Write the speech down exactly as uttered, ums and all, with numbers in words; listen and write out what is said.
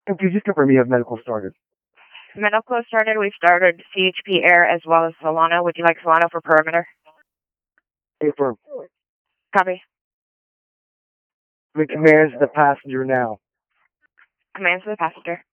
Could you just confirm you have medical started? Medical started. We've started C H P Air as well as Solano. Would you like Solano for perimeter? Confirm. Copy. The commands the passenger now. Commands to the passenger.